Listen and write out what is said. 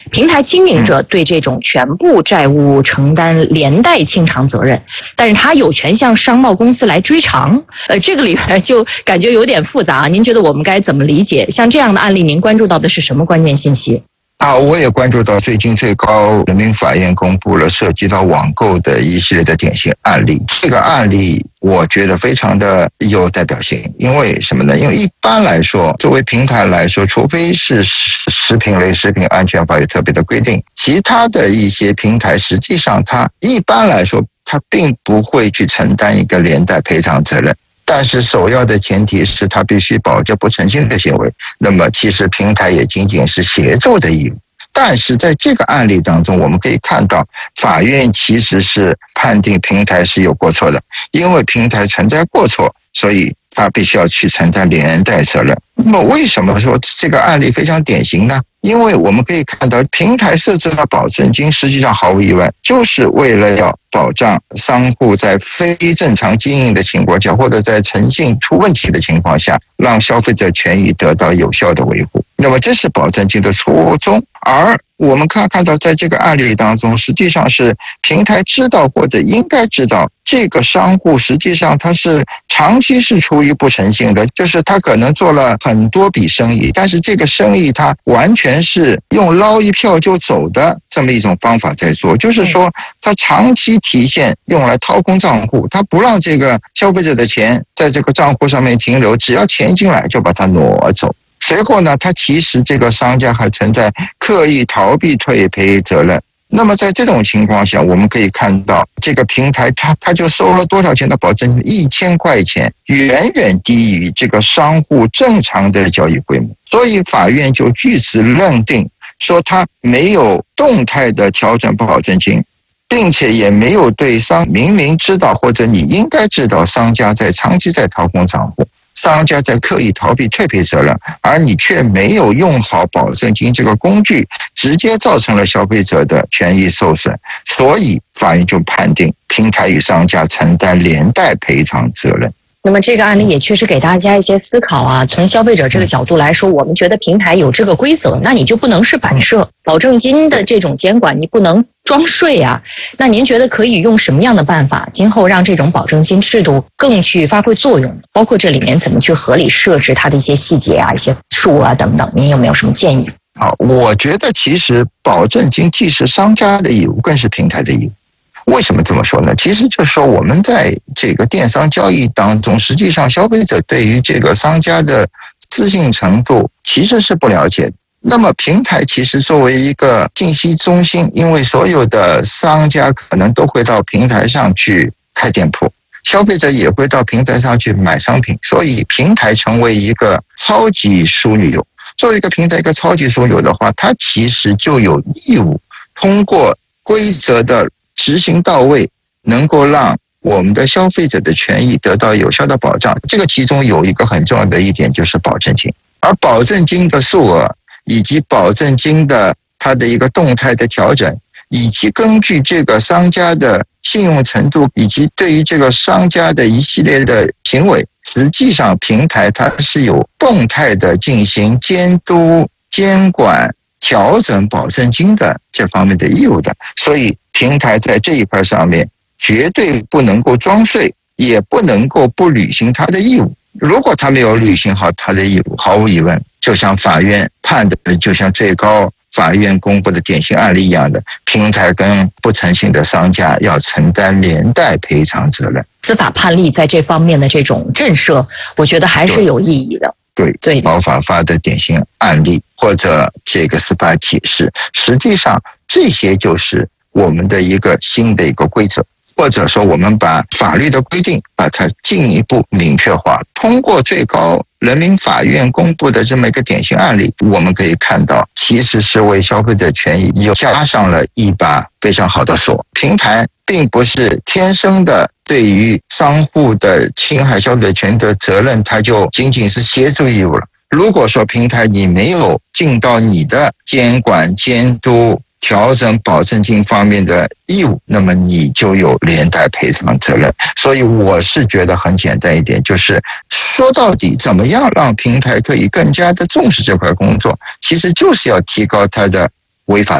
平台经营者对这种全部债务承担连带清偿责任，但是他有权向商贸公司来追偿。这个里边就感觉有点复杂，您觉得我们该怎么理解？像这样的案例，您关注到的是什么关键信息？ 我也关注到最近最高人民法院公布了涉及到网购的一系列的典型案例。这个案例我觉得非常的有代表性，因为什么呢？因为一般来说，作为平台来说，除非是食品类食品安全法有特别的规定，其他的一些平台实际上它一般来说它并不会去承担一个连带赔偿责任。但是首要的前提是它必须保证不诚信的行为，那么其实平台也仅仅是协助的义务。但是在这个案例当中，我们可以看到法院其实是判定平台是有过错的，因为平台存在过错，所以他必须要去承担连带责任。那么为什么说这个案例非常典型呢？因为我们可以看到平台设置了保证金，实际上毫无疑问就是为了要保障商户在非正常经营的情况下，或者在诚信出问题的情况下，让消费者权益得到有效的维护。那么这是保证金的初衷。而我们看到在这个案例当中，实际上是平台知道或者应该知道这个商户实际上他是长期是处于不诚信的，就是他可能做了很多笔生意，但是这个生意他完全是用捞一票就走的这么一种方法在做，就是说他长期体现用来掏空账户，他不让这个消费者的钱在这个账户上面停留，只要钱进来就把它挪走。随后呢，他其实这个商家还存在刻意逃避退赔责任。那么在这种情况下，我们可以看到这个平台他就收了多少钱的保证金？1000块钱，远远低于这个商户正常的交易规模。所以法院就据此认定说，他没有动态的调整保证金，并且也没有对明明知道或者你应该知道商家在长期在掏空账户，商家在刻意逃避退赔责任，而你却没有用好保证金这个工具，直接造成了消费者的权益受损，所以法院就判定平台与商家承担连带赔偿责任。 那么这个案例也确实给大家一些思考啊。从消费者这个角度来说，我们觉得平台有这个规则，那你就不能是反射。保证金的这种监管，你不能装税啊。那您觉得可以用什么样的办法，今后让这种保证金制度更去发挥作用？包括这里面怎么去合理设置它的一些细节啊、一些数啊等等，您有没有什么建议？ 好，我觉得其实保证金既是商家的义务，更是平台的义务。为什么这么说呢？其实就是说我们在这个电商交易当中，实际上消费者对于这个商家的资信程度其实是不了解的。那么平台其实作为一个信息中心，因为所有的商家可能都会到平台上去开店铺，消费者也会到平台上去买商品，所以平台成为一个超级枢纽。作为一个平台一个超级枢纽的话，它其实就有义务通过规则的执行到位，能够让我们的消费者的权益得到有效的保障。这个其中有一个很重要的一点就是保证金，而保证金的数额以及保证金的它的一个动态的调整，以及根据这个商家的信用程度以及对于这个商家的一系列的行为，实际上平台它是有动态的进行监督、监管、调整保证金的这方面的义务的。所以平台在这一块上面绝对不能够装睡，也不能够不履行它的义务。如果他没有履行好他的义务，毫无疑问，就像法院判的，就像最高法院公布的典型案例一样的，平台跟不诚信的商家要承担连带赔偿责任。 司法判例在这方面的这种震慑，我觉得还是有意义的。 对，保法法的典型案例或者这个司法解释，实际上这些就是我们的一个新的一个规则，或者说我们把法律的规定把它进一步明确化。通过最高人民法院公布的这么一个典型案例，我们可以看到其实是为消费者权益又加上了一把非常好的锁。平台并不是天生的对于商户的侵害消费者权益的责任，它就仅仅是协助义务了。如果说平台你没有尽到你的监管、监督、调整保证金方面的义务，那么你就有连带赔偿责任。所以我是觉得很简单一点，就是说到底怎么样让平台可以更加的重视这块工作，其实就是要提高它的违法